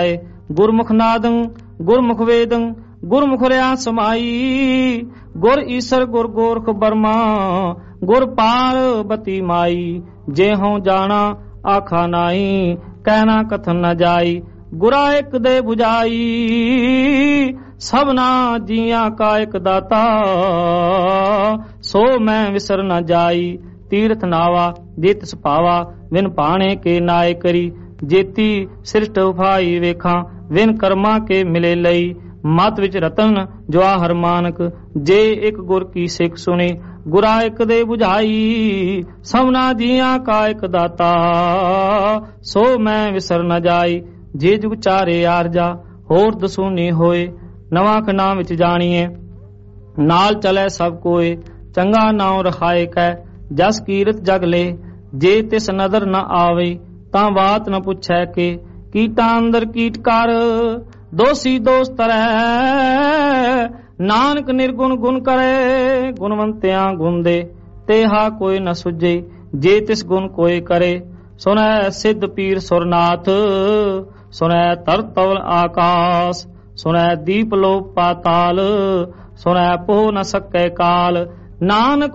ਸਮਾਏ। ਗੁਰਮੁਖ ਨਾਦੰ ਗੁਰਮੁਖ ਵੇਦੰ ਗੁਰਮੁਖ ਰਿਆ ਸਮਾਈ। ਗੁਰ ਈਸਰ ਗੁਰ ਗੋਰਖ ਬਰਮਾ ਗੁਰ ਪਾਰਬਤੀ ਮਾਈ। ਜੇ ਹਉ ਜਾਣਾ ਆਖਾ ਨਾਈ ਕਹਿਣਾ ਕਥਨ ਨ ਜਾਈ। ਗੁਰਾ ਇੱਕ ਦੇ 부ਝਾਈ ਸਭਨਾ ਜੀਆਂ ਕਾ ਇੱਕ ਦਾਤਾ ਸੋ ਮੈਂ ਵਿਸਰ ਨ ਜਾਈ। ਤੀਰਥ ਨਾਵਾ ਜਿਤ ਸੁਭਾਵਾ ਵਿਨ ਭਾਣੇ ਕੇ ਨਾਏ ਕਰੀ। ਜੇਤੀ ਸ੍ਰਿਸ਼ਟ ਉਫਾਈ ਵੇਖਾਂ ਵਿਨ ਕਰਮਾਂ ਕੇ ਮਿਲੇ ਲਈ। ਮਤ ਵਿੱਚ ਰਤਨ ਜਵਾਹਰ ਮਾਨਕ ਜੇ ਇੱਕ ਗੁਰ ਕੀ ਸਿੱਖ ਸੁਣੀ। ਗੁਰਾ ਇੱਕ ਦੇ 부ਝਾਈ ਸਭਨਾ ਜੀਆਂ ਕਾ ਇੱਕ ਦਾਤਾ ਸੋ ਮੈਂ ਵਿਸਰ ਨ ਜਾਈ। ਜੇ ਜੁਗ ਚਾਰੇ ਆਰਜਾ ਹੋਰ ਦਸੂਨੀ ਹੋਏ। ਨਵਾਂ ਖਨਾ ਵਿੱਚ ਜਾਣੀਏ ਨਾਲ ਚਲੇ ਸਭ ਕੋਏ। ਚੰਗਾ ਨਾਉ ਰਖਾਏ ਕੈ ਜਸ ਕੀਰਤ ਜਗ ਲੈ। ਜੇ ਤਿਸ ਨਦਰ ਨ ਆਵੇ ਤਾਂ ਬਾਤ ਨ ਪੁੱਛੈ ਕੇ। ਕੀਟਾਂ ਅੰਦਰ ਕੀਟ ਕਰ ਦੋਸੀ ਦੋਸ ਤਰੈ। ਨਾਨਕ ਨਿਰਗੁਣ ਗੁਣ ਕਰੇ ਗੁਣਵੰਤਿਆਂ ਗੁਣ ਦੇ। ਤੇਹਾ ਕੋਈ ਨ ਸੁਝੇ ਜੇ ਤਿਸ ਗੁਣ ਕੋਈ ਕਰੇ। ਸੁਨੈ ਸਿੱਧ ਪੀਰ ਸੁਰਨਾਥ ਸੁਨੈ ਧਰਤ ਤਵਲ ਆਕਾਸ। ਸੁਨੈ ਦੀਪ ਲੋਕ ਪਾਤਾਲ ਸੁਨੈ ਪੋਹ ਨ ਸਕੈ ਕਾਲ। ਨਾਨਕ